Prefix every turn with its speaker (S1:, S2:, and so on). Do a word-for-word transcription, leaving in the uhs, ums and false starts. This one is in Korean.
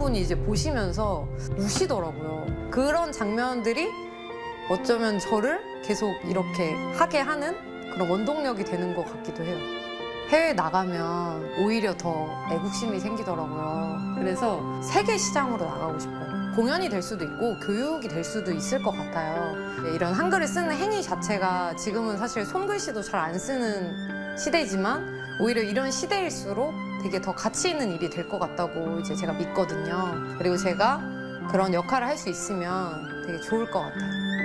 S1: 분이 이제 보시면서 우시더라고요. 그런 장면들이 어쩌면 저를 계속 이렇게 하게 하는 그런 원동력이 되는 것 같기도 해요. 해외 나가면 오히려 더 애국심이 생기더라고요. 그래서 세계 시장으로 나가고 싶어요. 공연이 될 수도 있고 교육이 될 수도 있을 것 같아요. 이런 한글을 쓰는 행위 자체가 지금은 사실 손글씨도 잘 안 쓰는 시대지만 오히려 이런 시대일수록 되게 더 가치 있는 일이 될 것 같다고 이제 제가 믿거든요. 그리고 제가 그런 역할을 할 수 있으면 되게 좋을 것 같아요.